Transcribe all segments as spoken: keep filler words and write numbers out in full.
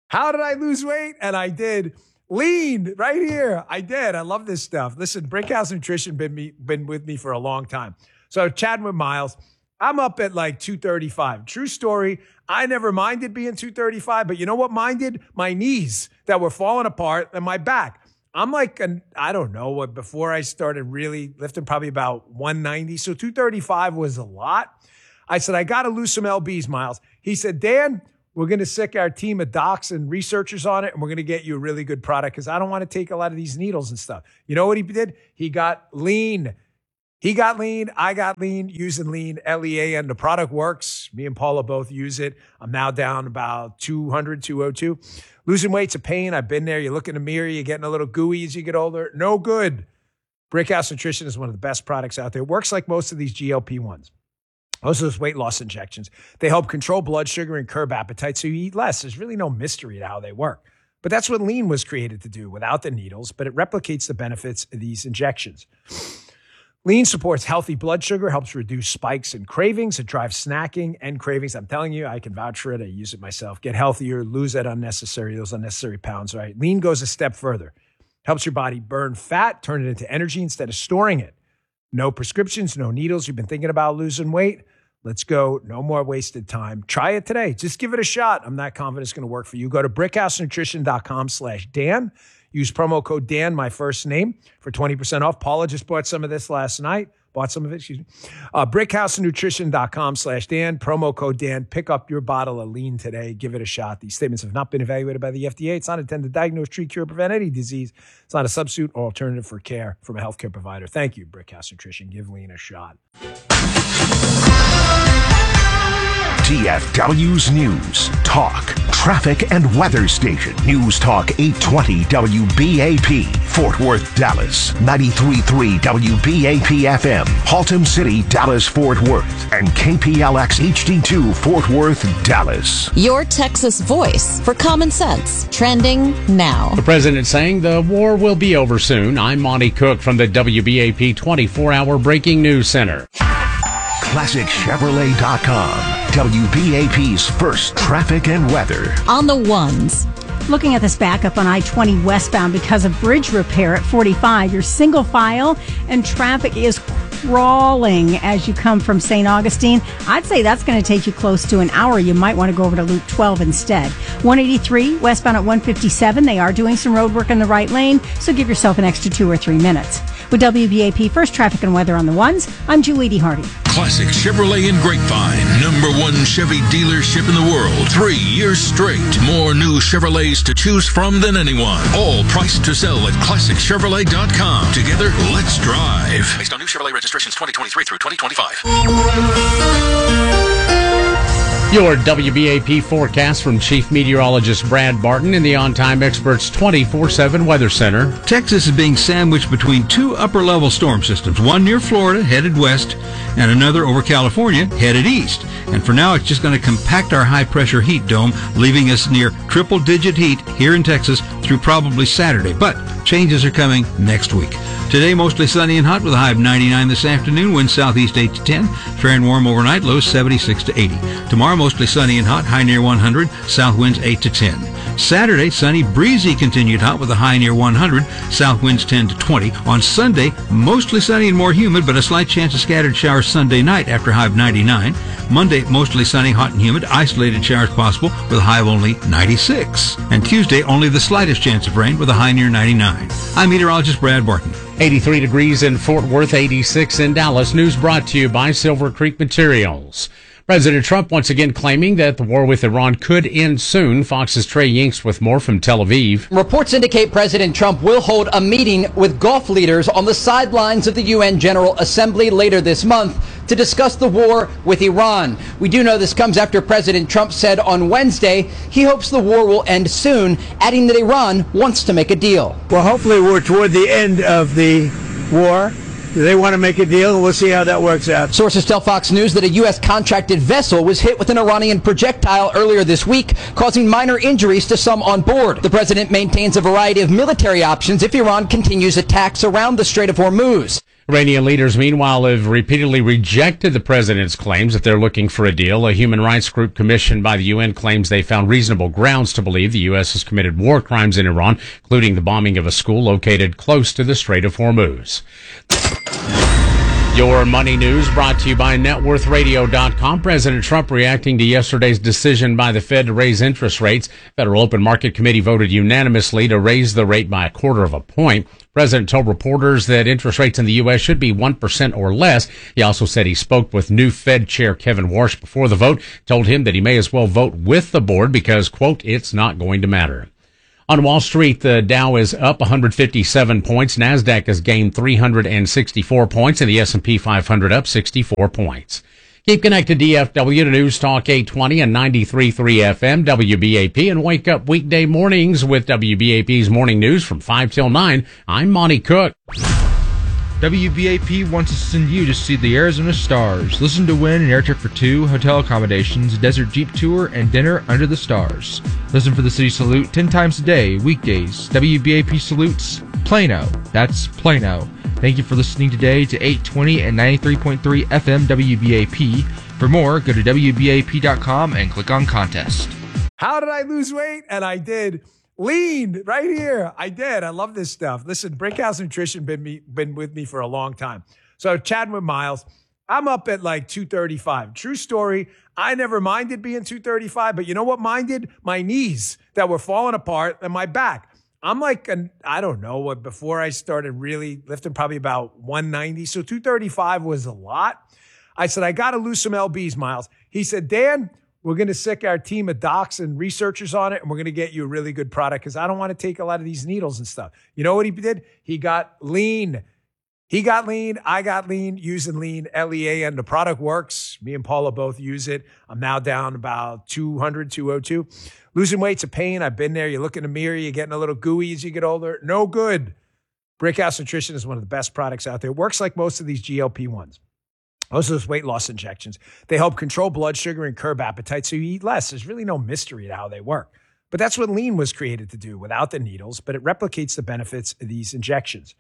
How did I lose weight? And I did. Lean right here. I did. I love this stuff. Listen, Brickhouse Nutrition been me been with me for a long time. So chatting with Miles, I'm up at like two thirty-five. True story. I never minded being two thirty-five, but you know what minded? My knees that were falling apart and my back. I'm like, an, I don't know what, before I started really lifting, probably about one ninety. So two thirty-five was a lot. I said, I got to lose some L Bs, Miles. He said, Dan, we're going to sick our team of docs and researchers on it, and we're going to get you a really good product because I don't want to take a lot of these needles and stuff. You know what he did? He got lean. He got lean. I got lean using lean, L E A N. The product works. Me and Paula both use it. I'm now down about two hundred, two oh two. Losing weight's a pain. I've been there. You look in the mirror, you're getting a little gooey as you get older. No good. Brickhouse Nutrition is one of the best products out there. It works like most of these G L P ones. Most of those weight loss injections. They help control blood sugar and curb appetite so you eat less. There's really no mystery to how they work. But that's what lean was created to do without the needles, but it replicates the benefits of these injections. Lean supports healthy blood sugar, helps reduce spikes and cravings. It drives snacking and cravings. I'm telling you, I can vouch for it. I use it myself. Get healthier, lose that unnecessary, those unnecessary pounds, right? Lean goes a step further. Helps your body burn fat, turn it into energy instead of storing it. No prescriptions, no needles. You've been thinking about losing weight? Let's go. No more wasted time. Try it today. Just give it a shot. I'm not confident it's going to work for you. Go to brickhousenutrition.com slash Dan. Use promo code Dan, my first name, for twenty percent off. Paula just bought some of this last night. Bought some of it, excuse me. Uh, brickhousenutrition.com slash Dan. Promo code Dan. Pick up your bottle of lean today. Give it a shot. These statements have not been evaluated by the F D A. It's not intended to diagnose, treat, cure, prevent any disease. It's not a substitute or alternative for care from a healthcare provider. Thank you, Brickhouse Nutrition. Give lean a shot. T F W's News, Talk, Traffic and Weather Station. News Talk eight twenty W B A P, Fort Worth, Dallas. ninety-three point three W B A P F M, Haltom City, Dallas, Fort Worth. And K P L X H D two, Fort Worth, Dallas. Your Texas voice for common sense. Trending now. The president saying the war will be over soon. I'm Monty Cook from the W B A P twenty-four hour Breaking News Center. Classic Chevrolet dot com, W B A P's first traffic and weather. On the ones. Looking at this backup on I twenty westbound because of bridge repair at forty-five. Your single file and traffic is crawling as you come from Saint Augustine. I'd say that's going to take you close to an hour. You might want to go over to Loop twelve instead. one eighty-three westbound at one fifty-seven. They are doing some road work in the right lane, so give yourself an extra two or three minutes. With W B A P First Traffic and Weather on the ones, I'm Julie D. Hardy. Classic Chevrolet in Grapevine, number one Chevy dealership in the world. Three years straight. More new Chevrolets to choose from than anyone. All priced to sell at classic chevrolet dot com. Together, let's drive. Based on new Chevrolet registrations twenty twenty-three through twenty twenty-five. Your W B A P forecast from Chief Meteorologist Brad Barton in the On Time Experts twenty-four seven Weather Center. Texas is being sandwiched between two upper-level storm systems, one near Florida, headed west, and another over California, headed east. And for now, it's just going to compact our high-pressure heat dome, leaving us near triple-digit heat here in Texas through probably Saturday. But changes are coming next week. Today, mostly sunny and hot with a high of ninety-nine this afternoon, winds southeast eight to ten, fair and warm overnight, lows seventy-six to eighty. Tomorrow, mostly sunny and hot, high near one hundred, south winds eight to ten. Saturday, sunny, breezy, continued hot with a high near one hundred, south winds ten to twenty. On Sunday, mostly sunny and more humid, but a slight chance of scattered showers Sunday night after a high of ninety-nine. Monday, mostly sunny, hot and humid, isolated showers possible with a high of only ninety-six. And Tuesday, only the slightest chance of rain with a high near ninety-nine. I'm meteorologist Brad Barton. eighty-three degrees in Fort Worth, eighty-six in Dallas. News brought to you by Silver Creek Materials. President Trump once again claiming that the war with Iran could end soon. Fox's Trey Yinks with more from Tel Aviv. Reports indicate President Trump will hold a meeting with Gulf leaders on the sidelines of the U N General Assembly later this month to discuss the war with Iran. We do know this comes after President Trump said on Wednesday he hopes the war will end soon, adding that Iran wants to make a deal. Well, hopefully we're toward the end of the war. They want to make a deal, and we'll see how that works out. Sources tell Fox News that a U S contracted vessel was hit with an Iranian projectile earlier this week, causing minor injuries to some on board. The president maintains a variety of military options if Iran continues attacks around the Strait of Hormuz. Iranian leaders, meanwhile, have repeatedly rejected the president's claims that they're looking for a deal. A human rights group commissioned by the U N claims they found reasonable grounds to believe the U S has committed war crimes in Iran, including the bombing of a school located close to the Strait of Hormuz. Your money news brought to you by net worth radio dot com. President Trump reacting to yesterday's decision by the Fed to raise interest rates. Federal Open Market Committee voted unanimously to raise the rate by a quarter of a point. President told reporters that interest rates in the U S should be one percent or less. He also said he spoke with new Fed Chair Kevin Warsh before the vote, told him that he may as well vote with the board because, quote, it's not going to matter. On Wall Street, the Dow is up one hundred fifty-seven points. NASDAQ has gained three hundred sixty-four points, and the S and P five hundred up sixty-four points. Keep connected D F W to News Talk eight twenty and ninety-three point three F M W B A P, and wake up weekday mornings with W B A P's Morning News from five till nine. I'm Monty Cook. W B A P wants to send you to see the Arizona Stars. Listen to win an air trip for two, hotel accommodations, desert jeep tour, and dinner under the stars. Listen for the city salute ten times a day, weekdays. W B A P salutes Plano. That's Plano. Thank you for listening today to eight twenty and ninety-three point three F M W B A P. For more, go to W B A P dot com and click on contest. How did I lose weight? And I did. Lean right here. I did. I love this stuff. Listen, Brickhouse Nutrition been me been with me for a long time. So chatting with Miles, I'm up at like two thirty-five. True story. I never minded being two thirty-five, but you know what minded? My knees that were falling apart and my back. I'm like, an, I don't know what, before I started really lifting, probably about one ninety. So two thirty-five was a lot. I said, I got to lose some L Bs, Miles. He said, Dan, we're going to sick our team of docs and researchers on it, and we're going to get you a really good product because I don't want to take a lot of these needles and stuff. You know what he did? He got lean. He got lean. I got lean using lean, L E A N. The product works. Me and Paula both use it. I'm now down about two hundred, two oh two. Losing weight's a pain. I've been there. You look in the mirror, you're getting a little gooey as you get older. No good. Brickhouse Nutrition is one of the best products out there. It works like most of these G L P ones. Most of those weight loss injections. They help control blood sugar and curb appetite so you eat less. There's really no mystery to how they work. But that's what lean was created to do without the needles, but it replicates the benefits of these injections.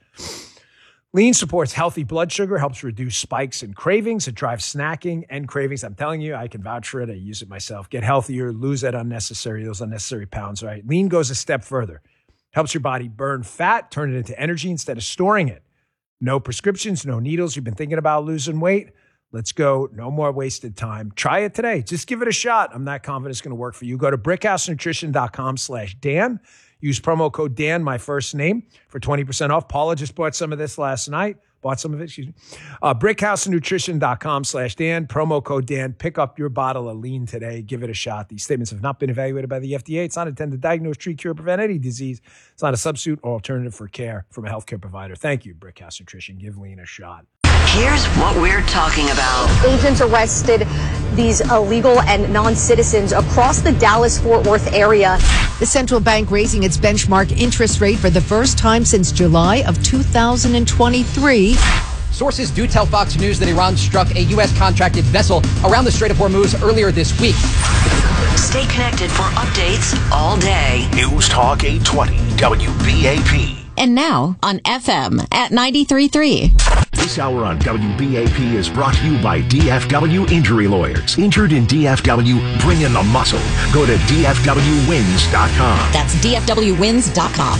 Lean supports healthy blood sugar, helps reduce spikes and cravings. It drives snacking and cravings. I'm telling you, I can vouch for it. I use it myself. Get healthier, lose that unnecessary, those unnecessary pounds, right? Lean goes a step further. Helps your body burn fat, turn it into energy instead of storing it. No prescriptions, no needles. You've been thinking about losing weight? Let's go. No more wasted time. Try it today. Just give it a shot. I'm not confident it's going to work for you. Go to brickhouse nutrition dot com slash Dan. Use promo code Dan, my first name, for twenty percent off. Paula just bought some of this last night. Bought some of it, excuse me. Uh, brickhouse nutrition dot com slash Dan. Promo code Dan. Pick up your bottle of lean today. Give it a shot. These statements have not been evaluated by the F D A. It's not intended to diagnose, treat, cure, prevent any disease. It's not a substitute or alternative for care from a healthcare provider. Thank you, Brickhouse Nutrition. Give lean a shot. Here's what we're talking about. Agents arrested these illegal and non-citizens across the Dallas-Fort Worth area. The central bank raising its benchmark interest rate for the first time since July of two thousand twenty-three. Sources do tell Fox News that Iran struck a U S contracted vessel around the Strait of Hormuz earlier this week. Stay connected for updates all day. News Talk eight twenty W B A P. And now on F M at ninety-three point three. This hour on W B A P is brought to you by D F W Injury Lawyers. Injured in D F W, bring in the muscle. Go to D F W wins dot com. That's D F W wins dot com.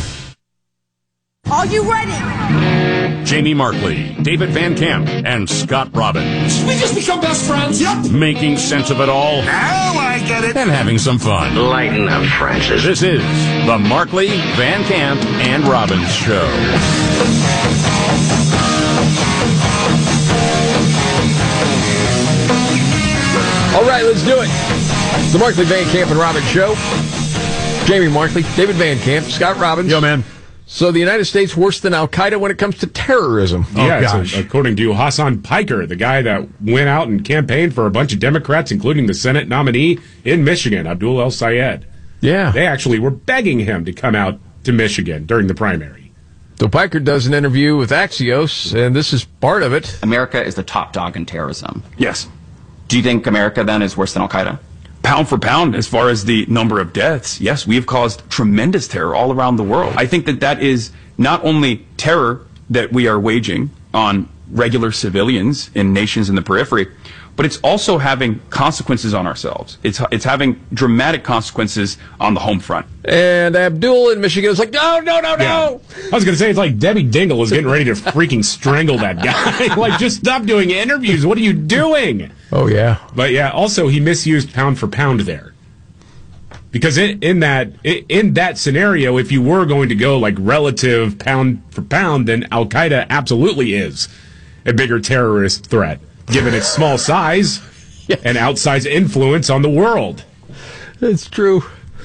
Are you ready? Jamie Markley, David Van Camp, and Scott Robbins. We just become best friends. Yep. Making sense of it all. Now I get it. And having some fun. Lighten up, Francis. This is the Markley, Van Camp, and Robbins Show. All right, let's do it. The Markley, Van Camp, and Robbins Show. Jamie Markley, David Van Camp, Scott Robbins. Yo, man. So the United States worse than Al-Qaeda when it comes to terrorism. Oh, yeah, gosh. So according to Hassan Piker, the guy that went out and campaigned for a bunch of Democrats, including the Senate nominee in Michigan, Abdul El-Sayed. Yeah. They actually were begging him to come out to Michigan during the primary. So Piker does an interview with Axios, and this is part of it. America is the top dog in terrorism. Yes. Do you think America, then, is worse than Al-Qaeda? Pound for pound, as far as the number of deaths, yes, we have caused tremendous terror all around the world. I think that that is not only terror that we are waging on regular civilians in nations in the periphery, but it's also having consequences on ourselves. It's it's having dramatic consequences on the home front. And Abdul in Michigan is like, no, no, no, no. Yeah. I was going to say, it's like Debbie Dingle is getting ready to freaking strangle that guy. Like, just stop doing interviews. What are you doing? Oh, yeah. But, yeah, also, he misused pound for pound there. Because in, in that in that scenario, if you were going to go, like, relative pound for pound, then Al-Qaeda absolutely is a bigger terrorist threat, given its small size yeah. and outsized influence on the world. It's true.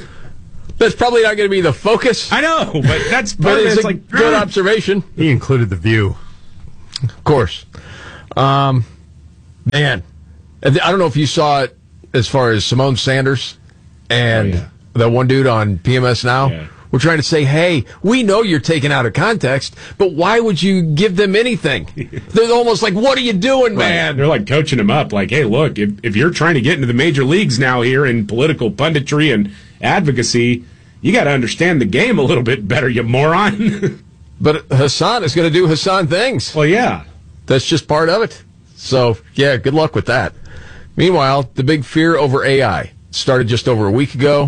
That's probably not going to be the focus. I know, but that's but it's, it's a like, good observation. He included The View. Of course. Um, man, I don't know if you saw it as far as Simone Sanders and oh, yeah. that one dude on P M S Now. Yeah. We're trying to say, hey, we know you're taken out of context, but why would you give them anything? They're almost like, what are you doing, man? Right. They're like coaching him up, like, hey, look, if, if you're trying to get into the major leagues now here in political punditry and advocacy, you got to understand the game a little bit better, you moron. But Hassan is going to do Hassan things. Well, yeah. That's just part of it. So, yeah, good luck with that. Meanwhile, the big fear over A I started just over a week ago.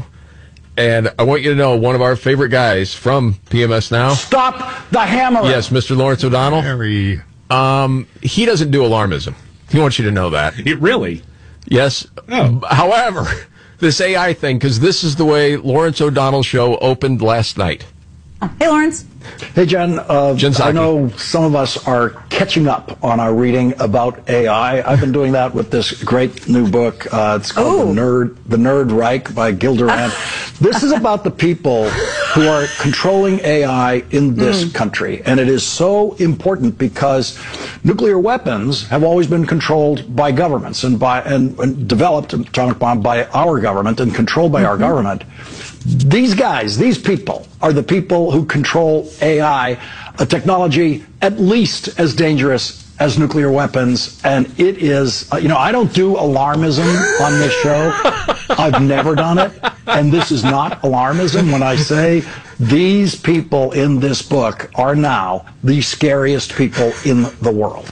And I want you to know one of our favorite guys from P M S Now. Stop the hammer. Yes, Mister Lawrence O'Donnell. Harry. Um, he doesn't do alarmism. He wants you to know that. It really? Yes. Oh. However, this A I thing, because this is the way Lawrence O'Donnell's show opened last night. Oh, hey, Lawrence. Hey, Jen. Uh, I know some of us are catching up on our reading about A I. I've been doing that with this great new book. Uh, it's called the Nerd, the Nerd Reich by Gil Durant. This is about the people who are controlling A I in this mm. country. And it is so important because nuclear weapons have always been controlled by governments and by and, and developed atomic bomb by our government and controlled by mm-hmm. our government. These guys, these people, are the people who control A I, a technology at least as dangerous as nuclear weapons. And it is, uh, you know, I don't do alarmism on this show. I've never done it. And this is not alarmism when I say these people in this book are now the scariest people in the world.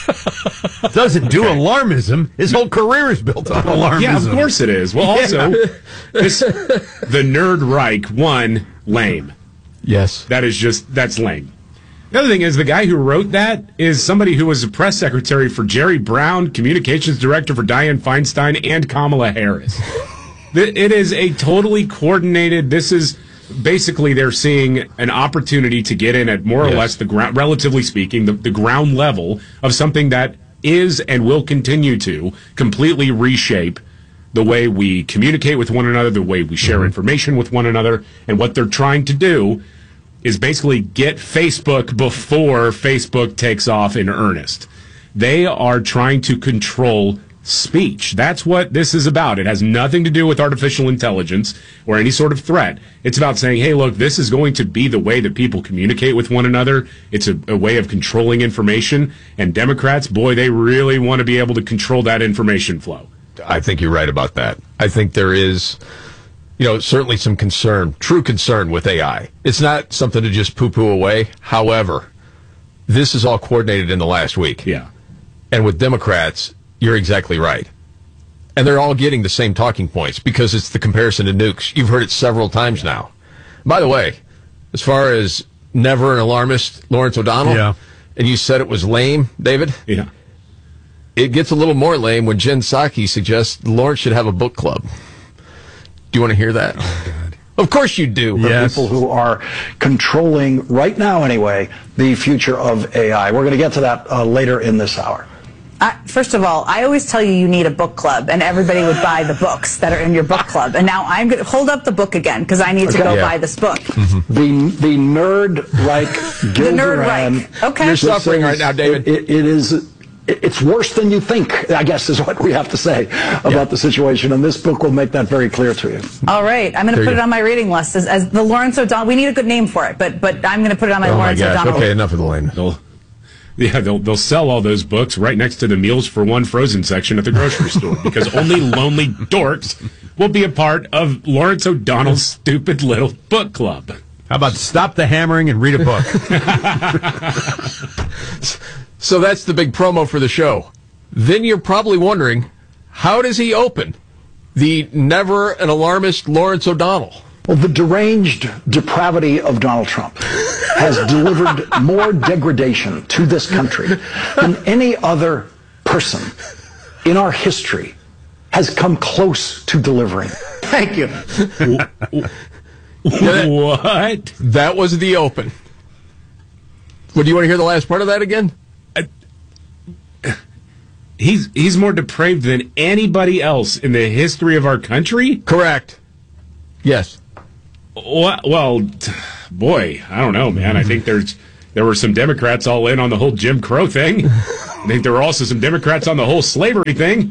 Doesn't do okay. alarmism. His whole career is built on alarmism. Yeah, of course it is. Well, also, yeah. this, the Nerd Reich, one, lame. Yes. That is just, that's lame. The other thing is, the guy who wrote that is somebody who was a press secretary for Jerry Brown, communications director for Dianne Feinstein, and Kamala Harris. It is a totally coordinated, this is... Basically, they're seeing an opportunity to get in at more or yes. less the ground, relatively speaking, the, the ground level of something that is and will continue to completely reshape the way we communicate with one another, the way we share mm-hmm. information with one another. And what they're trying to do is basically get Facebook before Facebook takes off in earnest. They are trying to control speech. That's what this is about. It has nothing to do with artificial intelligence or any sort of threat. It's about saying, hey, look, this is going to be the way that people communicate with one another. It's a, a way of controlling information. And Democrats, boy, they really want to be able to control that information flow. I think you're right about that. I think there is, you know, certainly some concern, true concern with A I. It's not something to just poo-poo away. However, this is all coordinated in the last week. Yeah. And with Democrats, you're exactly right. And they're all getting the same talking points because it's the comparison to nukes. You've heard it several times now. By the way, as far as never an alarmist, Lawrence O'Donnell, yeah. and you said it was lame, David? Yeah. It gets a little more lame when Jen Psaki suggests Lawrence should have a book club. Do you want to hear that? Oh, God. Of course you do. Yes. People who are controlling, right now anyway, the future of A I. We're going to get to that uh, later in this hour. Uh, first of all, I always tell you you need a book club, and everybody would buy the books that are in your book club. And now I'm going to hold up the book again because I need okay. to go yeah. buy this book. Mm-hmm. The the Nerd Reich. The Nerd Reich. Okay. You're suffering right now, David. It, it, it is. It's worse than you think, I guess, is what we have to say about yeah. the situation. And this book will make that very clear to you. All right. I'm going to put it on my reading list as, as the Lawrence O'Donnell. We need a good name for it, but but I'm going to put it on my oh Lawrence my gosh. O'Donnell. Okay, enough of the lane. They'll, yeah, they'll, they'll sell all those books right next to the Meals for One frozen section at the grocery store because only lonely dorks will be a part of Lawrence O'Donnell's stupid little book club. How about stop the hammering and read a book? So that's the big promo for the show. Then you're probably wondering, how does he open? The never an alarmist Lawrence O'Donnell. Well, the deranged depravity of Donald Trump has delivered more degradation to this country than any other person in our history has come close to delivering. Thank you. What? That was the open. Well, do you want to hear the last part of that again? He's he's more depraved than anybody else in the history of our country? Correct. Yes. Well, well t- boy, I don't know, man. I think there's there were some Democrats all in on the whole Jim Crow thing. I think there were also some Democrats on the whole slavery thing.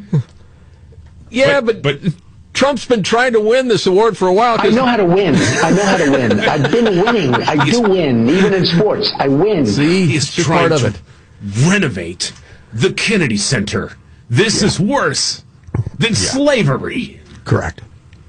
Yeah, but, but, but Trump's been trying to win this award for a while. I know how to win. I know how to win. I've been winning. I do win, even in sports. I win. See, he's trying part of to it. renovate the Kennedy Center. This yeah. is worse than yeah. slavery. Correct.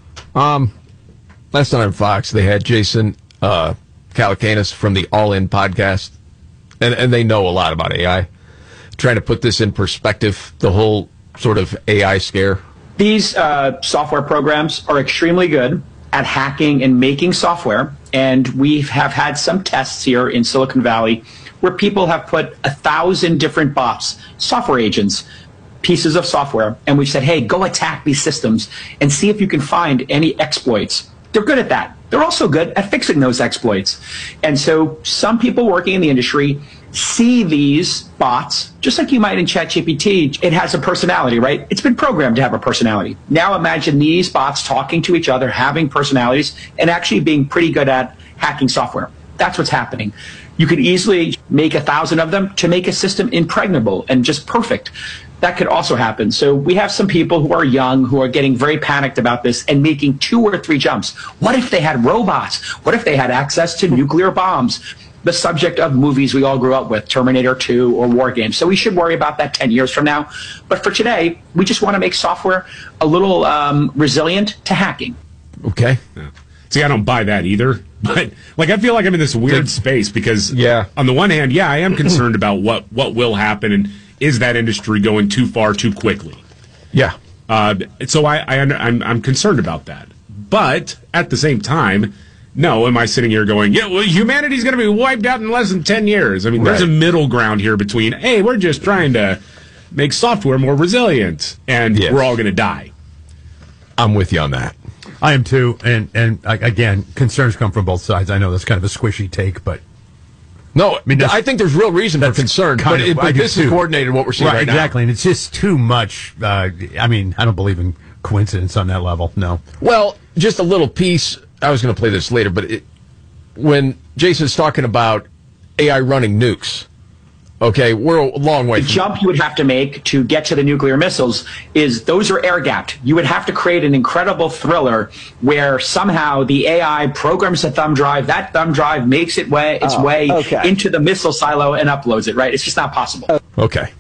Um, last night on Fox, they had Jason uh, Calacanis from the All In podcast, and, and they know a lot about A I. Trying to put this in perspective, the whole sort of A I scare. These uh, software programs are extremely good at hacking and making software, and we have had some tests here in Silicon Valley where people have put a thousand different bots, software agents, pieces of software, and we've said, hey, go attack these systems and see if you can find any exploits. They're good at that. They're also good at fixing those exploits. And so some people working in the industry see these bots, just like you might in ChatGPT, it has a personality, right? It's been programmed to have a personality. Now imagine these bots talking to each other, having personalities, and actually being pretty good at hacking software. That's what's happening. You could easily make a thousand of them to make a system impregnable and just perfect. That could also happen. So we have some people who are young who are getting very panicked about this and making two or three jumps. What if they had robots? What if they had access to nuclear bombs? The subject of movies we all grew up with, Terminator two or War Games. So we should worry about that ten years from now. But for today, we just want to make software a little um, resilient to hacking. Okay. Yeah. See, I don't buy that either. But like, I feel like I'm in this weird space because, yeah. on the one hand, yeah, I am concerned about what, what will happen and is that industry going too far too quickly. Yeah. Uh, so I, I I'm I'm concerned about that. But at the same time, no, am I sitting here going, yeah, well, humanity's going to be wiped out in less than ten years? I mean, right. There's a middle ground here between, hey, we're just trying to make software more resilient, and yes. we're all going to die. I'm with you on that. I am too, and and again, concerns come from both sides. I know that's kind of a squishy take, but no, I mean, I think there's real reason for concern. But, of, it, but this too. is coordinated what we're seeing right, right exactly, now. Exactly, and it's just too much. Uh, I mean, I don't believe in coincidence on that level. No. Well, just a little piece. I was going to play this later, but it, when Jason's talking about A I running nukes. Okay, we're a long way. The jump you would have to make to get to the nuclear missiles is those are air gapped. You would have to create an incredible thriller where somehow the A I programs a thumb drive, that thumb drive makes it way its oh, way okay. into the missile silo and uploads it, right? It's just not possible. Okay.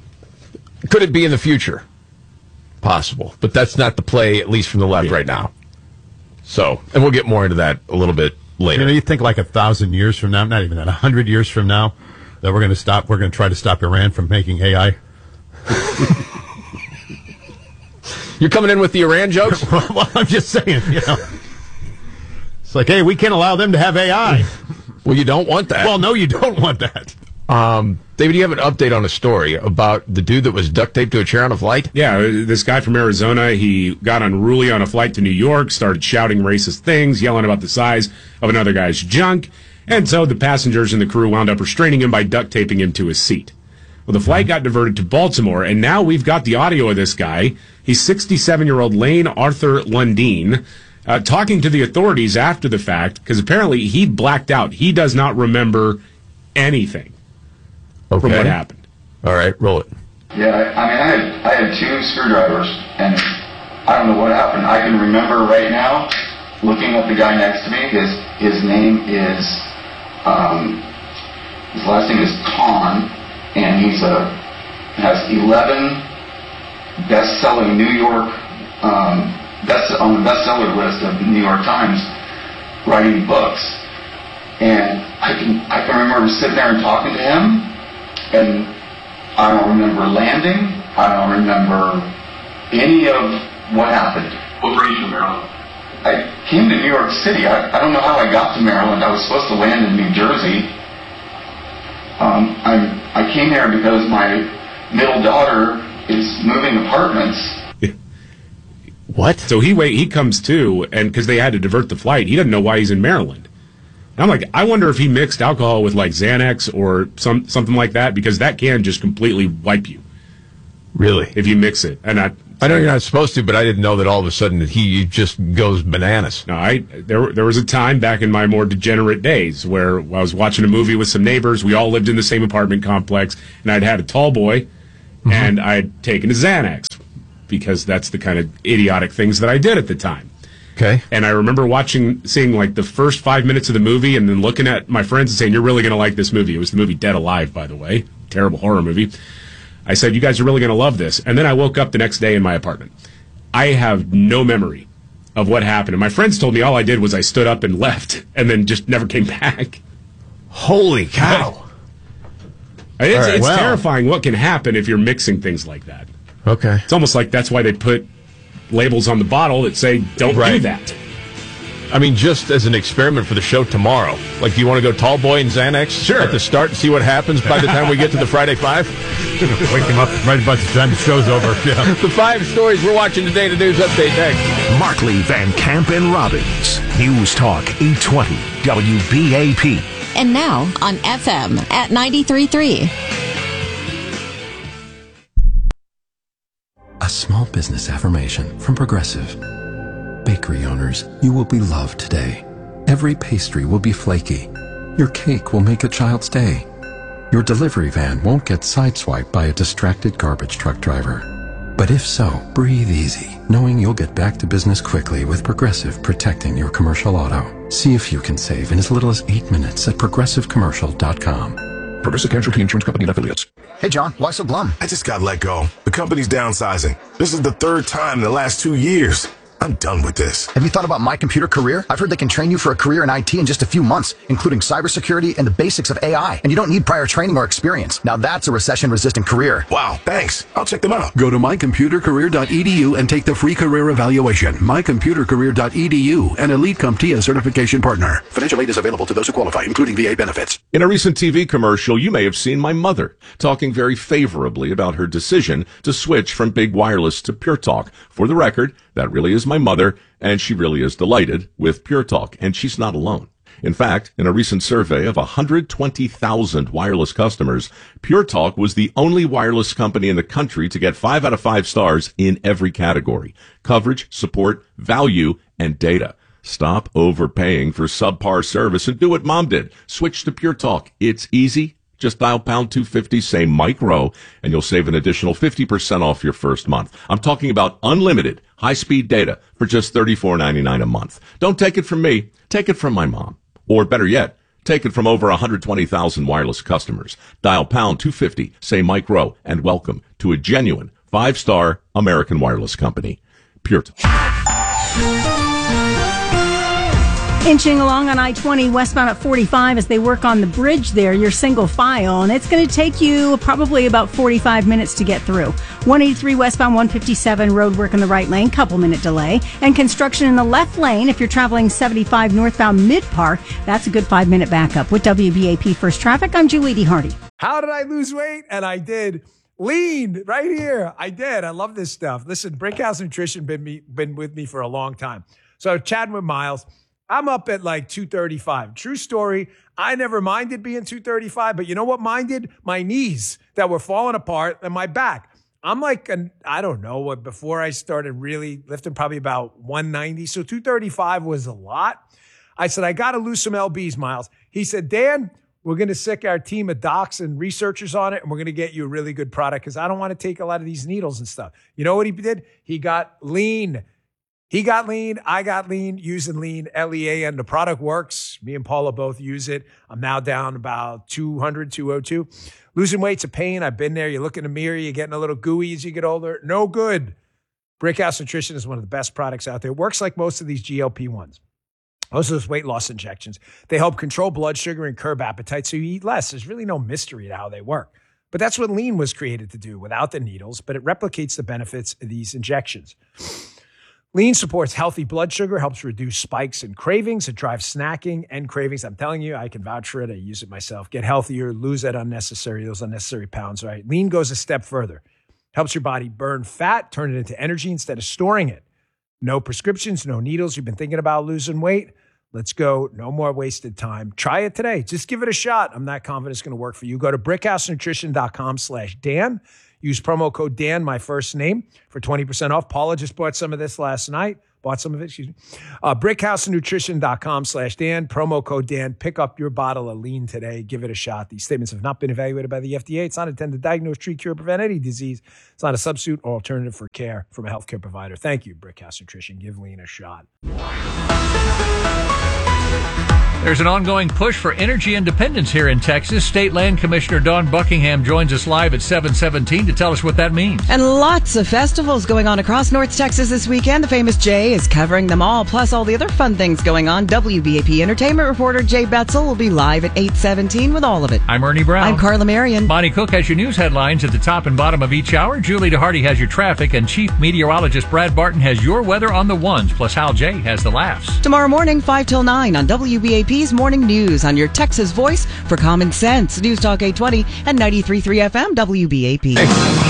Could it be in the future? Possible. But that's not the play, at least from the left yeah. right now. So, and we'll get more into that a little bit later. You know, you think like a thousand years from now, not even that, a hundred years from now, that we're going to stop, we're going to try to stop Iran from making A I. You're coming in with the Iran jokes? Well, I'm just saying, you know. It's like, hey, we can't allow them to have A I. Well, you don't want that. Well, no, you don't want that. Um, David, you have an update on a story about the dude that was duct taped to a chair on a flight? Yeah, this guy from Arizona, he got unruly on a flight to New York, started shouting racist things, yelling about the size of another guy's junk. And so the passengers and the crew wound up restraining him by duct taping him to his seat. Well, the flight got diverted to Baltimore, and now we've got the audio of this guy. He's sixty-seven-year-old Lane Arthur Lundeen, uh, talking to the authorities after the fact, because apparently he blacked out. He does not remember anything okay. from what happened. All right, roll it. Yeah, I, I mean, I had, I had two screwdrivers, and I don't know what happened. I can remember right now, looking at the guy next to me, his, his name is... Um, his last name is Kahn, and he's a has eleven best-selling New York um, best on the bestseller list of the New York Times, writing books. And I can I can remember sitting there and talking to him, and I don't remember landing. I don't remember any of what happened. What brings you to Maryland? I came to New York City. I, I don't know how I got to Maryland. I was supposed to land in New Jersey. Um, I I came here because my middle daughter is moving apartments. What? So he wait. He comes to, and because they had to divert the flight, he doesn't know why he's in Maryland. And I'm like, I wonder if he mixed alcohol with like Xanax or some something like that, because that can just completely wipe you. Really? If you mix it, and I. I know you're not supposed to, but I didn't know that all of a sudden that he just goes bananas. No, I there there was a time back in my more degenerate days where I was watching a movie with some neighbors. We all lived in the same apartment complex, and I'd had a tall boy, mm-hmm. and I'd taken a Xanax because that's the kind of idiotic things that I did at the time. Okay. And I remember watching, seeing like the first five minutes of the movie, and then looking at my friends and saying, "You're really going to like this movie." It was the movie Dead Alive, by the way, terrible horror movie. I said, "You guys are really going to love this." And then I woke up the next day in my apartment. I have no memory of what happened. And my friends told me all I did was I stood up and left and then just never came back. Holy cow. It's, right, it's well. terrifying what can happen if you're mixing things like that. Okay. It's almost like that's why they put labels on the bottle that say, don't right. do that. I mean, just as an experiment for the show tomorrow. Like, do you want to go tall boy and Xanax sure. at the start and see what happens by the time we get to the Friday Five? Wake him up right about the time the show's over. Yeah. The five stories we're watching today. The news update next. Markley, Van Camp, and Robbins. News Talk eight twenty W B A P. And now on F M at ninety-three point three. A small business affirmation from Progressive. Bakery owners, you will be loved today. Every pastry will be flaky. Your cake will make a child's day. Your delivery van won't get sideswiped by a distracted garbage truck driver. But if so, breathe easy, knowing you'll get back to business quickly with Progressive protecting your commercial auto. See if you can save in as little as eight minutes at progressive commercial dot com. Progressive Casualty Insurance Company and affiliates. Hey, John, why so glum? I just got let go. The company's downsizing. This is the third time in the last two years. I'm done with this. Have you thought about My Computer Career? I've heard they can train you for a career in I T in just a few months, including cybersecurity and the basics of A I. And you don't need prior training or experience. Now that's a recession-resistant career. Wow, thanks. I'll check them out. Go to my computer career dot e d u and take the free career evaluation. my computer career dot e d u, an Elite CompTIA certification partner. Financial aid is available to those who qualify, including V A benefits. In a recent T V commercial, you may have seen my mother talking very favorably about her decision to switch from big wireless to Pure Talk. For the record, that really is my mother, and she really is delighted with Pure Talk, and she's not alone. In fact, in a recent survey of one hundred twenty thousand wireless customers, Pure Talk was the only wireless company in the country to get five out of five stars in every category: coverage, support, value, and data. Stop overpaying for subpar service and do what Mom did. Switch to Pure Talk. It's easy. Just dial pound two fifty, say Mike Rowe, and you'll save an additional fifty percent off your first month. I'm talking about unlimited high-speed data for just thirty-four ninety-nine a month. Don't take it from me. Take it from my mom. Or better yet, take it from over one hundred twenty thousand wireless customers. Dial pound two fifty, say Mike Rowe, and welcome to a genuine five-star American wireless company. Pure Talk. Inching along on I twenty westbound at forty-five as they work on the bridge there, your single file, and it's going to take you probably about forty-five minutes to get through. one eighty-three westbound, one fifty-seven road work in the right lane, couple minute delay, and construction in the left lane if you're traveling seventy-five northbound Mid-Park. That's a good five minute backup. With W B A P First Traffic, I'm Julie D. Hardy. How did I lose weight? And I did. Lean right here. I did. I love this stuff. Listen, Brickhouse Nutrition been me been with me for a long time. So chatting with Miles. I'm up at like two thirty-five. True story. I never minded being two thirty-five, but you know what minded? My knees that were falling apart and my back. I'm like, an, I don't know what, before I started really lifting, probably about one ninety. So two thirty-five was a lot. I said, I got to lose some L Bs, Miles. He said, Dan, we're going to sick our team of docs and researchers on it, and we're going to get you a really good product because I don't want to take a lot of these needles and stuff. You know what he did? He got lean. He got lean. I got lean using lean, L E A N. The product works. Me and Paula both use it. I'm now down about two hundred, two oh two. Losing weight's a pain. I've been there. You look in the mirror, you're getting a little gooey as you get older. No good. Brickhouse Nutrition is one of the best products out there. It works like most of these G L P ones. Most of those weight loss injections. They help control blood sugar and curb appetite so you eat less. There's really no mystery to how they work. But that's what lean was created to do without the needles, but it replicates the benefits of these injections. Lean supports healthy blood sugar, helps reduce spikes and cravings. It drives snacking and cravings. I'm telling you, I can vouch for it. I use it myself. Get healthier, lose that unnecessary, those unnecessary pounds, right? Lean goes a step further. Helps your body burn fat, turn it into energy instead of storing it. No prescriptions, no needles. You've been thinking about losing weight? Let's go. No more wasted time. Try it today. Just give it a shot. I'm not confident it's going to work for you. Go to brickhousenutrition.com slash Dan. Use promo code Dan, my first name, for twenty percent off. Paula just bought some of this last night. Bought some of it, excuse me. Uh, brickhousenutrition.com slash Dan. Promo code Dan. Pick up your bottle of lean today. Give it a shot. These statements have not been evaluated by the F D A. It's not intended to diagnose, treat, cure, prevent any disease. It's not a substitute or alternative for care from a healthcare provider. Thank you, Brickhouse Nutrition. Give lean a shot. There's an ongoing push for energy independence here in Texas. State Land Commissioner Dawn Buckingham joins us live at seven seventeen to tell us what that means. And lots of festivals going on across North Texas this weekend. The famous Jay is covering them all, plus all the other fun things going on. W B A P entertainment reporter Jay Betzel will be live at eight seventeen with all of it. I'm Ernie Brown. I'm Carla Marion. Bonnie Cook has your news headlines at the top and bottom of each hour. Julie DeHardy has your traffic, and Chief Meteorologist Brad Barton has your weather on the ones, plus Hal J has the laughs. Tomorrow morning, five till nine on W B A P's Morning News on your Texas voice for common sense. News Talk eight twenty and ninety-three point three F M W B A P. Hey.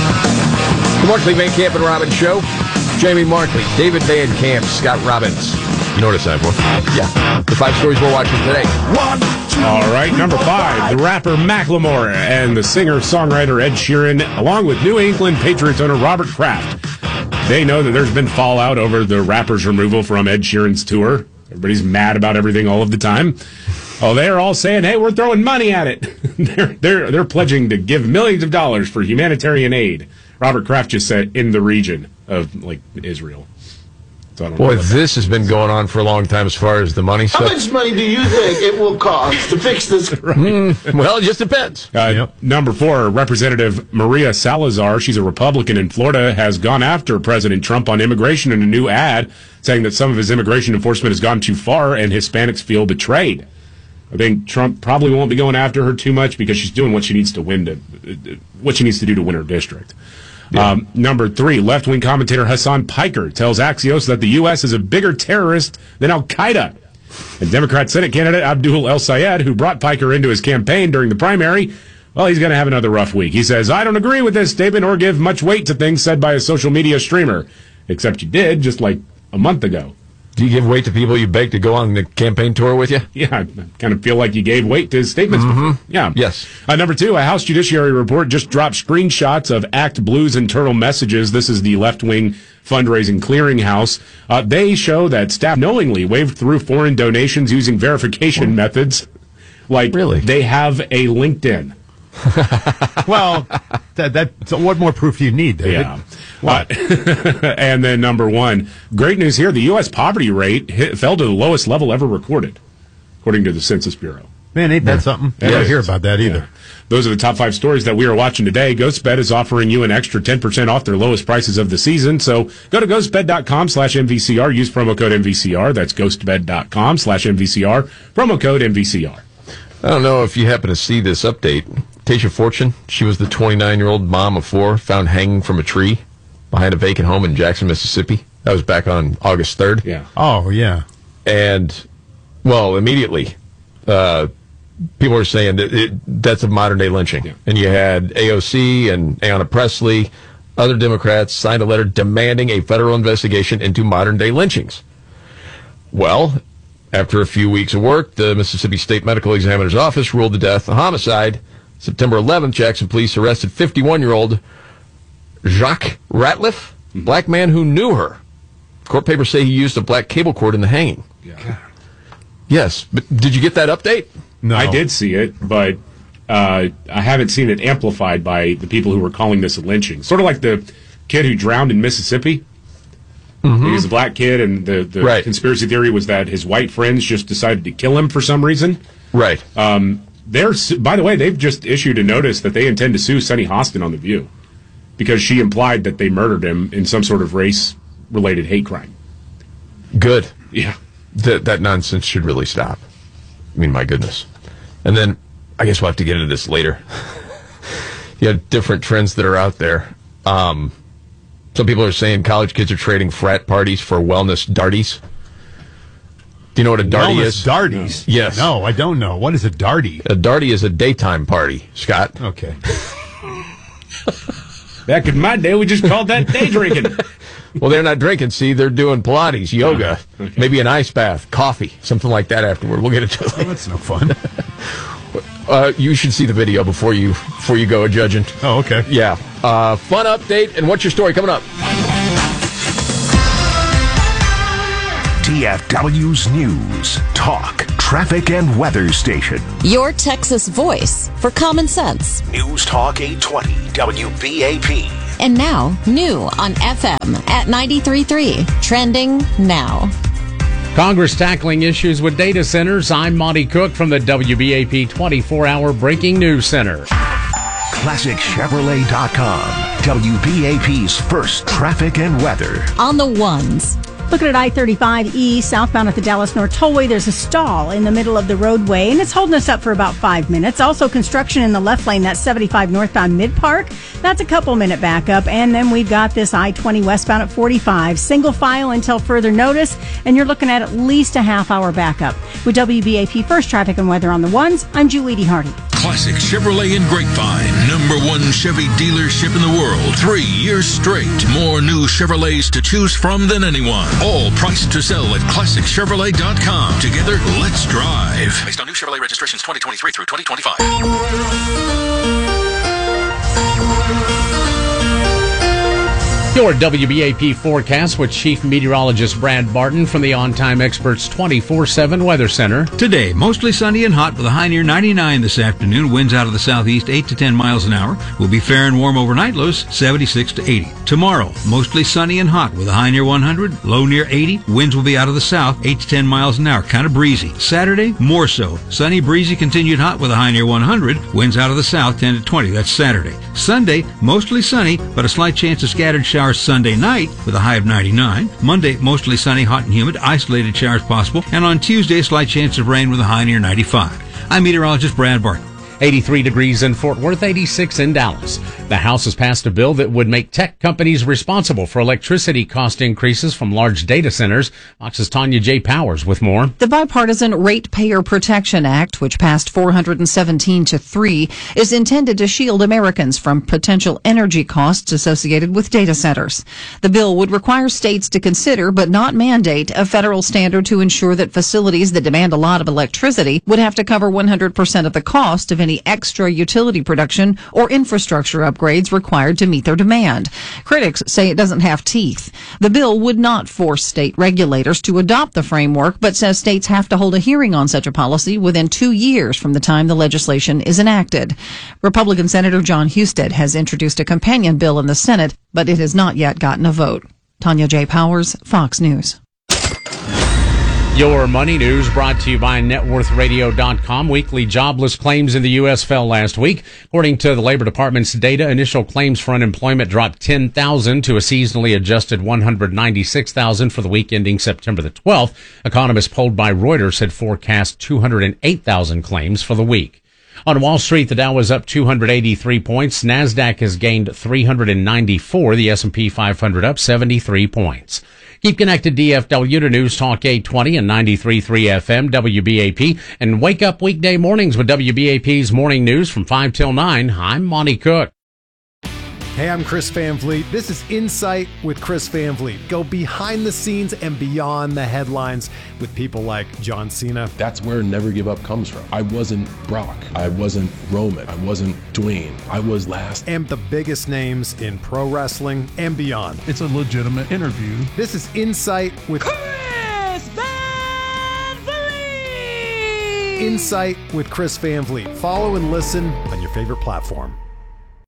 The Markley, Van Camp and Robbins Show. Jamie Markley, David Van Camp, Scott Robbins. You know what it's time for? Yeah. The five stories we're watching today. One, two, All right, number five, the rapper Macklemore and the singer-songwriter Ed Sheeran, along with New England Patriots owner Robert Kraft. They know that there's been fallout over the rapper's removal from Ed Sheeran's tour. Everybody's mad about everything all of the time. Oh, they're all saying, hey, we're throwing money at it. they're, they're, they're pledging to give millions of dollars for humanitarian aid. Robert Kraft just said in the region of, like, Israel. So Boy, this has been going on for a long time as far as the money stuff. How much money do you think it will cost to fix this? Right. Mm, well, it just depends. Uh, yep. Number four, Representative Maria Salazar, she's a Republican in Florida, has gone after President Trump on immigration in a new ad, saying that some of his immigration enforcement has gone too far and Hispanics feel betrayed. I think Trump probably won't be going after her too much because she's doing what she needs to win to, what she needs to do to win her district. Yeah. Um, number three, left-wing commentator Hassan Piker tells Axios that the U S is a bigger terrorist than Al-Qaeda. And Democrat Senate candidate Abdul El-Sayed, who brought Piker into his campaign during the primary, well, he's going to have another rough week. He says, I don't agree with this statement or give much weight to things said by a social media streamer. Except you did just like a month ago. Do you give weight to people you beg to go on the campaign tour with you? Yeah, I kind of feel like you gave weight to his statements mm-hmm. before. Yeah. Yes. Uh, number two, a House Judiciary report just dropped screenshots of Act Blue's internal messages. This is the left-wing fundraising clearinghouse. Uh, they show that staff knowingly waved through foreign donations using verification what? methods. Like, really? They have a LinkedIn. Well, that, that so what more proof do you need, David? Yeah. Uh, and then number one, great news here. The U S poverty rate hit, fell to the lowest level ever recorded, according to the Census Bureau. Man, ain't that yeah. something? I don't hear about that either. Yeah. Those are the top five stories that we are watching today. GhostBed is offering you an extra ten percent off their lowest prices of the season. So go to ghostbed.com slash MVCR. Use promo code M V C R. That's ghostbed.com slash MVCR. Promo code M V C R. I don't know if you happen to see this update. Tasha Fortune, she was the twenty-nine-year-old mom of four, found hanging from a tree behind a vacant home in Jackson, Mississippi. That was back on August third. Yeah. Oh, yeah. And, well, immediately, uh, people are saying that it, that's a modern-day lynching. Yeah. And you had A O C and Ayanna Pressley, other Democrats signed a letter demanding a federal investigation into modern-day lynchings. Well, after a few weeks of work, the Mississippi State Medical Examiner's Office ruled the death a homicide. September eleventh, Jackson police arrested fifty-one-year-old Jacques Ratliff, black man who knew her. Court papers say he used a black cable cord in the hanging. Yeah. Yes, but did you get that update? No. I did see it, but uh, I haven't seen it amplified by the people who were calling this a lynching. Sort of like the kid who drowned in Mississippi. Mm-hmm. He was a black kid, and the, the right. conspiracy theory was that his white friends just decided to kill him for some reason. Right. Um, they're, by the way, they've just issued a notice that they intend to sue Sunny Hostin on The View because she implied that they murdered him in some sort of race-related hate crime. Good. Yeah. That that nonsense should really stop. I mean, my goodness. And then, I guess we'll have to get into this later. Yeah, different trends that are out there. Um, some people are saying college kids are trading frat parties for wellness darties. Do you know what a darty wellness is? Darties? Yes. No, I don't know. What is a darty? A darty is a daytime party, Scott. Okay. Back in my day, we just called that day drinking. Well, they're not drinking. See, they're doing Pilates, yoga, okay. maybe an ice bath, coffee, something like that afterward. We'll get into it. Oh, that's no fun. uh, you should see the video before you before you go a judging. Oh, okay. Yeah. Uh, fun update. And what's your story coming up? T F W's News, Talk, Traffic, and Weather Station. Your Texas voice for common sense. News Talk eight twenty W B A P. And now, new on F M at ninety-three point three. Trending now. Congress tackling issues with data centers. I'm Monty Cook from the W B A P twenty-four hour Breaking News Center. Classic Chevrolet dot com. W B A P's first traffic and weather. On the ones. Looking at I thirty-five E southbound at the Dallas North Tollway, there's a stall in the middle of the roadway, and it's holding us up for about five minutes. Also, construction in the left lane, that's seventy-five northbound Mid-Park. That's a couple minute backup. And then we've got this I twenty westbound at forty-five. Single file until further notice, and you're looking at at least a half hour backup. With W B A P First Traffic and Weather on the ones, I'm Julie D. Hardy. Classic Chevrolet in Grapevine. Number one Chevy dealership in the world. Three years straight. More new Chevrolets to choose from than anyone. All priced to sell at Classic Chevrolet dot com. Together, let's drive. Based on new Chevrolet registrations twenty twenty-three through twenty twenty-five. Your W B A P forecast with Chief Meteorologist Brad Barton from the On Time Experts twenty-four seven Weather Center. Today, mostly sunny and hot with a high near ninety-nine this afternoon. Winds out of the southeast eight to ten miles an hour. Will be fair and warm overnight, lows seventy-six to eighty. Tomorrow, mostly sunny and hot with a high near one hundred, low near eighty. Winds will be out of the south eight to ten miles an hour, kind of breezy. Saturday, more so. Sunny, breezy, continued hot with a high near one hundred. Winds out of the south ten to twenty. That's Saturday. Sunday, mostly sunny, but a slight chance of scattered showers Sunday night with a high of ninety-nine. Monday, mostly sunny, hot and humid, isolated showers possible. And on Tuesday, slight chance of rain with a high near ninety-five. I'm meteorologist Brad Barton. eighty-three degrees in Fort Worth, eighty-six in Dallas. The House has passed a bill that would make tech companies responsible for electricity cost increases from large data centers. Fox's Tanya J. Powers with more. The Bipartisan Ratepayer Protection Act, which passed four hundred seventeen to three, is intended to shield Americans from potential energy costs associated with data centers. The bill would require states to consider, but not mandate, a federal standard to ensure that facilities that demand a lot of electricity would have to cover one hundred percent of the cost of any extra utility production or infrastructure upgrades required to meet their demand. Critics say it doesn't have teeth. The bill would not force state regulators to adopt the framework, but says states have to hold a hearing on such a policy within two years from the time the legislation is enacted. Republican Senator John Husted has introduced a companion bill in the Senate, but it has not yet gotten a vote. Tanya J. Powers, Fox News. Your money news brought to you by net worth radio dot com. Weekly jobless claims in the U S fell last week. According to the Labor Department's data, initial claims for unemployment dropped ten thousand to a seasonally adjusted one hundred ninety-six thousand for the week ending September the twelfth. Economists polled by Reuters had forecast two hundred eight thousand claims for the week. On Wall Street, the Dow was up two hundred eighty-three points. NASDAQ has gained three hundred ninety-four. The S and P five hundred up seventy-three points. Keep connected D F W to News Talk eight twenty and ninety-three point three F M W B A P, and wake up weekday mornings with W B A P's Morning News from five till nine. I'm Monty Cook. Hey, I'm Chris Van Vliet. This is Insight with Chris Van Vliet. Go behind the scenes and beyond the headlines with people like John Cena. That's where Never Give Up comes from. I wasn't Brock. I wasn't Roman. I wasn't Dwayne. I was last. And the biggest names in pro wrestling and beyond. It's a legitimate interview. This is Insight with Chris Van Vliet. Insight with Chris Van Vliet. Follow and listen on your favorite platform.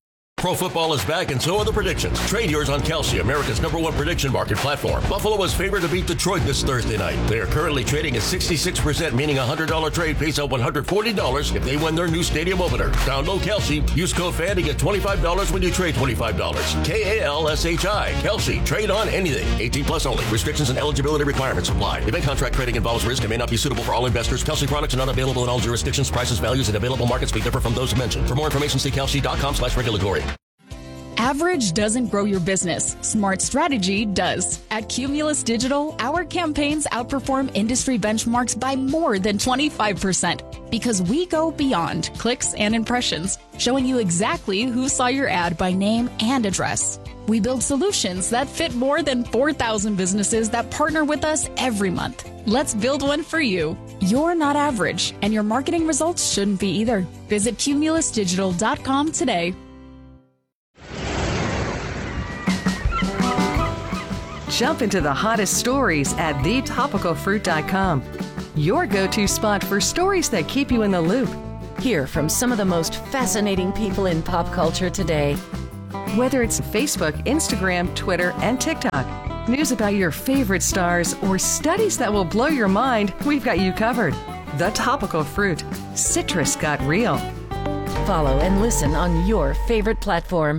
Pro football is back, and so are the predictions. Trade yours on Kalshi, America's number one prediction market platform. Buffalo is favored to beat Detroit this Thursday night. They are currently trading at sixty-six percent, meaning a one hundred dollars trade pays out one hundred forty dollars if they win their new stadium opener. Download Kalshi. Use code F A N to get twenty-five dollars when you trade twenty-five dollars. K A L S H I. Kalshi. Trade on anything. eighteen plus only. Restrictions and eligibility requirements apply. Event contract trading involves risk and may not be suitable for all investors. Kalshi products are not available in all jurisdictions. Prices, values, and available markets may differ from those mentioned. For more information, see kalshi.com slash regulatory. Average doesn't grow your business. Smart strategy does. At Cumulus Digital, our campaigns outperform industry benchmarks by more than twenty-five percent because we go beyond clicks and impressions, showing you exactly who saw your ad by name and address. We build solutions that fit more than four thousand businesses that partner with us every month. Let's build one for you. You're not average, and your marketing results shouldn't be either. Visit cumulus digital dot com today. Jump into the hottest stories at the topical fruit dot com. Your go-to spot for stories that keep you in the loop. Hear from some of the most fascinating people in pop culture today. Whether it's Facebook, Instagram, Twitter, and TikTok, news about your favorite stars, or studies that will blow your mind, we've got you covered. The Topical Fruit. Citrus got real. Follow and listen on your favorite platform.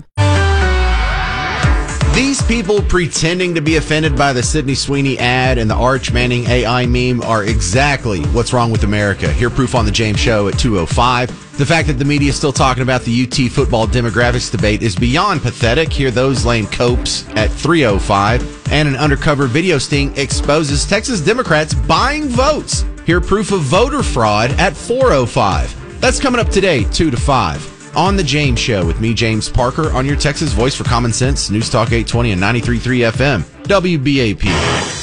These people pretending to be offended by the Sydney Sweeney ad and the Arch Manning A I meme are exactly what's wrong with America. Hear proof on The James Show at two oh five. The fact that the media is still talking about the U T football demographics debate is beyond pathetic. Hear those lame copes at three oh five. And an undercover video sting exposes Texas Democrats buying votes. Hear proof of voter fraud at four oh five. That's coming up today, two to five. On The James Show with me, James Parker, on your Texas voice for common sense, News Talk eight twenty and ninety-three point three F M, W B A P.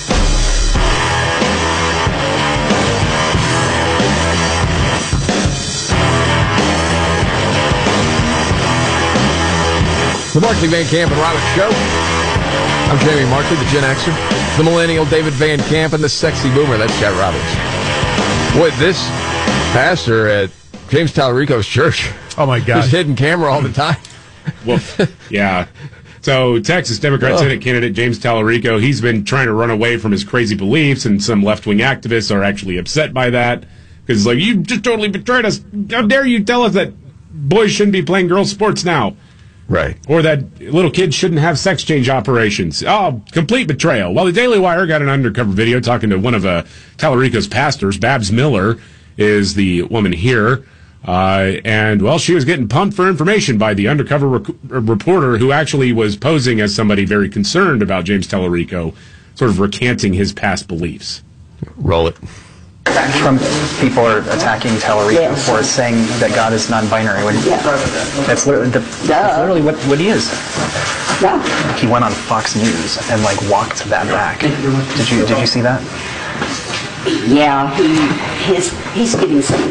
The Markley, Van Camp, and Roberts Show. I'm Jamie Markley, the Gen Xer, the millennial David Van Camp, and the sexy boomer. That's Chad Roberts. Boy, this pastor at James Tallarico's church. Oh, my God. He's hidden camera all the time. Well, yeah. So, Texas Democrat oh. Senate candidate James Tallarico, he's been trying to run away from his crazy beliefs, and some left-wing activists are actually upset by that. Because it's like, you just totally betrayed us. How dare you tell us that boys shouldn't be playing girls' sports now? Right. Or that little kids shouldn't have sex change operations. Oh, complete betrayal. Well, the Daily Wire got an undercover video talking to one of uh, Tallarico's pastors. Babs Miller is the woman here. Uh, and, well, she was getting pumped for information by the undercover rec- reporter who actually was posing as somebody very concerned about James Tallarico, sort of recanting his past beliefs. Roll it. Trump people are attacking Tallarico yes. for saying that God is non-binary. When yeah. That's literally, the, that's literally what, what he is. Yeah. He went on Fox News and like walked that back. Did you did you see that? Yeah, he his he's getting some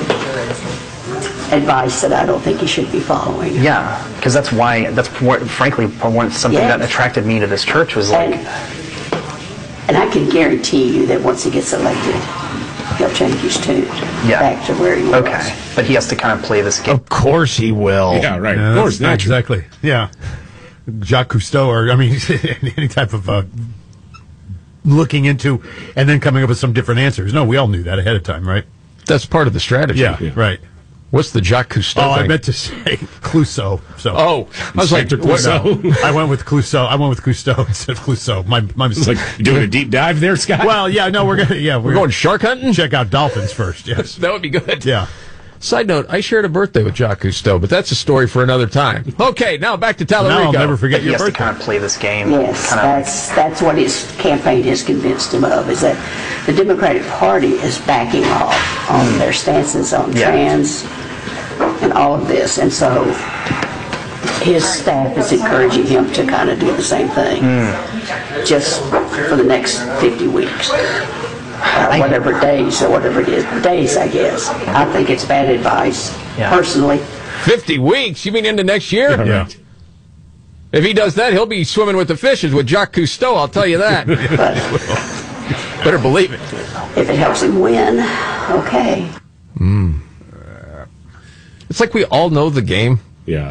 advice that I don't think he should be following. Yeah, because that's why that's what, frankly one, something yes. that attracted me to this church was like. And, and I can guarantee you that once he gets elected, he'll change his tune yeah. back to where he was. Okay, but he has to kind of play this game. Of course he will. Yeah, right. Yeah, of course, not exactly. Yeah, Jacques Cousteau, or I mean, any type of uh, looking into and then coming up with some different answers. No, we all knew that ahead of time, right? That's part of the strategy. Yeah, yeah. right. What's the Jacques Cousteau Oh, thing? I meant to say Clouseau. So. Oh, I was like, Clouseau. No, I went with Clouseau. I went with Cousteau instead of Clouseau. My, my mistake. Like doing a deep dive there, Scott? Well, yeah, no, we're gonna, yeah, we're, we're going shark hunting. Check out dolphins first. Yes, that would be good. Yeah. Side note: I shared a birthday with Jacques Cousteau, but that's a story for another time. Okay, now back to Tallarico. Now I'll never forget but your he has birthday. To kind of play this game. Yes, kind of. that's that's what his campaign has convinced him of, is that the Democratic Party is backing off on mm. their stances on yeah. trans and all of this, and so his staff is encouraging him to kind of do the same thing, mm. just for the next fifty weeks. Uh, whatever days or whatever it is, days, I guess. I think it's bad advice, yeah. personally. Fifty weeks? You mean into next year? Yeah. yeah. If he does that, he'll be swimming with the fishes with Jacques Cousteau. I'll tell you that. But, better believe it. If it helps him win, okay. Mm. It's like we all know the game. Yeah.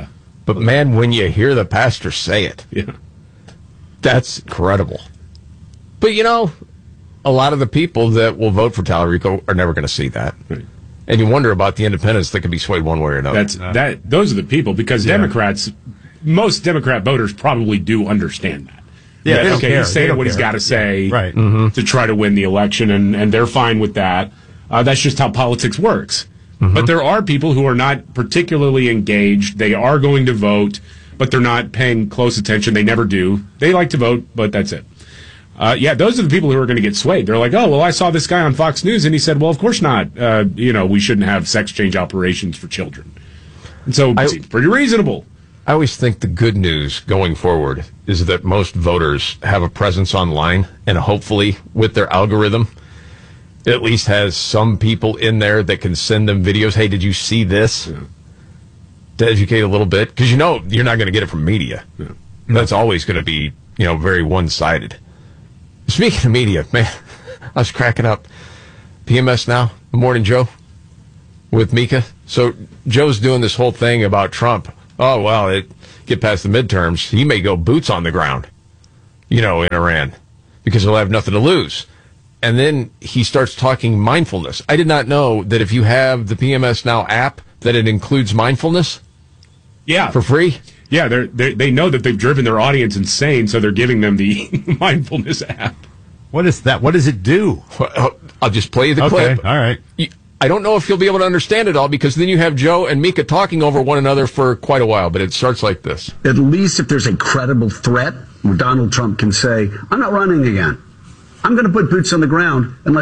But man, when you hear the pastor say it, yeah, that's incredible. But you know, a lot of the people that will vote for Tallarico are never going to see that. Right. And you wonder about the independents that could be swayed one way or another. That's that. Those are the people, because yeah. Democrats, most Democrat voters probably do understand that. Yeah, that, okay, care. he's saying what he's got to say right. mm-hmm. to try to win the election, and, and they're fine with that. Uh, that's just how politics works. Mm-hmm. But there are people who are not particularly engaged. They are going to vote, but they're not paying close attention. They never do. They like to vote, but that's it. Uh, yeah, those are the people who are going to get swayed. They're like, oh, well, I saw this guy on Fox News, and he said, well, of course not. Uh, you know, we shouldn't have sex change operations for children. And so I, it seems pretty reasonable. I always think the good news going forward is that most voters have a presence online, and hopefully with their algorithm, it at least has some people in there that can send them videos. Hey, did you see this? Yeah. To educate a little bit. Because you know you're not going to get it from media. Yeah. That's always going to be, you know, very one-sided. Speaking of media, man, I was cracking up. P M S Now, Morning Joe, with Mika. So Joe's doing this whole thing about Trump. Oh, well, it get past the midterms, he may go boots on the ground, you know, in Iran, because he'll have nothing to lose. And then he starts talking mindfulness. I did not know that if you have the P M S Now app, that it includes mindfulness. Yeah. For free? Yeah, they're, they they know that they've driven their audience insane, so they're giving them the mindfulness app. What is that? What does it do? Well, I'll just play you the okay, clip. All right. I don't know if you'll be able to understand it all, because then you have Joe and Mika talking over one another for quite a while, but it starts like this. At least if there's a credible threat, Donald Trump can say, I'm not running again. I'm going to put boots on the ground unless